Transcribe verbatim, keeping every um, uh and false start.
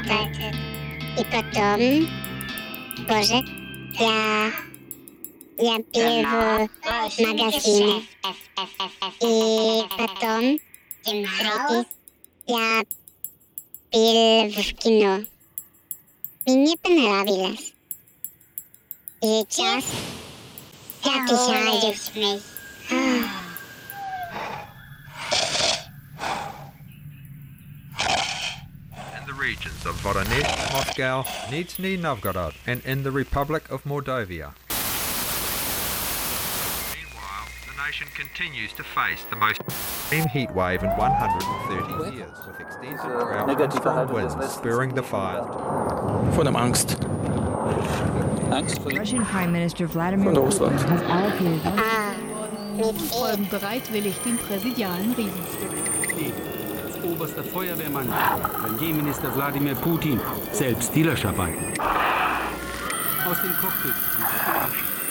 работает. И потом, позже, я, я пил в магазине. И потом, третий, я пил в кино. Мне понравилось. И сейчас я писаю. In the regions of Voronezh, Moscow, Nizhny Novgorod, and in the Republic of Mordovia. Meanwhile, the nation continues to face the most extreme heat wave in one hundred thirty years, with extended drought and strong winds spurring the fires. Von der Angst. Angst vor Russian Prime Minister Vladimir Von Putin Russland. has allocated Folgen bereitwillig den präsidialen Riesenstück. Als oberster Feuerwehrmann, Premierminister Wladimir Putin, selbst die Löscharbeiten. Aus dem Cockpit.